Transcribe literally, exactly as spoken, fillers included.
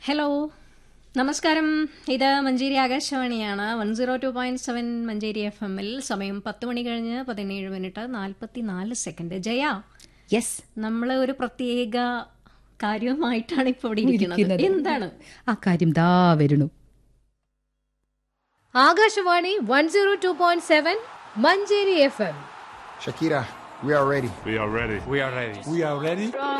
Hello, നമസ്കാരം. ഇത് Manjeri ആകാശവാണിയാണ്. One zero two point seven Manjeri F എമ്മിൽ സമയം പത്ത് മണി കഴിഞ്ഞ് പതിനേഴ് മിനിറ്റ് നാൽപ്പത്തി നാല് സെക്കൻഡ്. ജയ, യെസ്, നമ്മൾ ഒരു പ്രത്യേക കാര്യവുമായിട്ടാണ് ഇപ്പോൾ ഇവിടെ ഇരിക്കുന്നത്. എന്താണ് ആ കാര്യം? ദാ വരുന്നു. Akashvani one zero two point seven Manjeri F M. Shakira, we are ready. We are ready. We are ready. We are ready.